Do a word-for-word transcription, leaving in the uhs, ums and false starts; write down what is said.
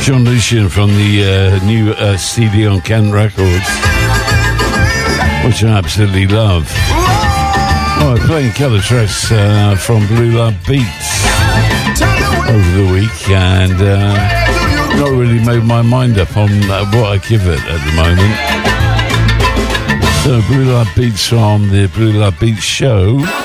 John Lucian from the uh, new uh, C D on Kent Records, which I absolutely love. Oh, I'm playing Colour Tress uh, from Blue Love Beats over the week, and uh, not really made my mind up on uh, what I give it at the moment. So Blue Love Beats from the Blue Love Beats show.